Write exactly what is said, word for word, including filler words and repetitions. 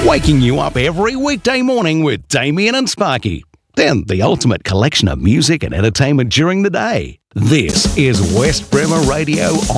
Waking you up every weekday morning with Damien and Sparky. Then the ultimate collection of music and entertainment during the day. This is West Bremer Radio